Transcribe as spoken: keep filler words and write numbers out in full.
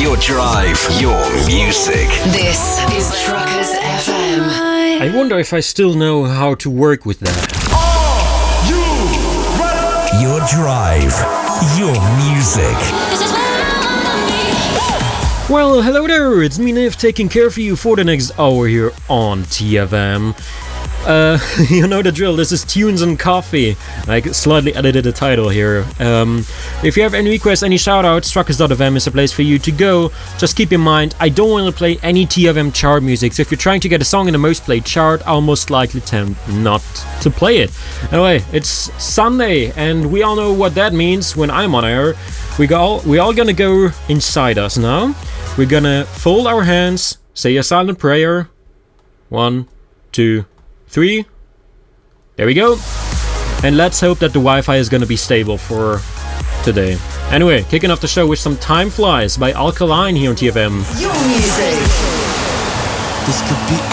Your drive, your music. This is Truckers F M. I wonder if I still know how to work with that. Are you ready? Your drive, your music. Well, hello there, it's me Niv taking care of you for the next hour here on T F M. Uh, you know the drill, this is Tunes and Coffee. I slightly edited the title here. Um, if you have any requests, any shoutouts, truckers dot f m is a place for you to go. Just keep in mind, I don't want to play any T F M chart music, so if you're trying to get a song in the most played chart, I'll most likely tend not to play it. Anyway, it's Sunday, and we all know what that means when I'm on air. We all, we all gonna go inside us now. We're gonna fold our hands, say a silent prayer. One, two, three. There we go. And let's hope that the Wi-Fi is gonna be stable for today. Anyway, kicking off the show with some Time Flies by Alkaline here on T F M. Your music. This could be